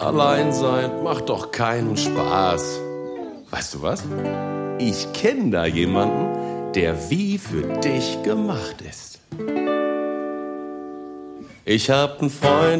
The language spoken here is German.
Allein sein macht doch keinen Spaß. Weißt du was? Ich kenne da jemanden, der wie für dich gemacht ist. Ich hab 'n Freund,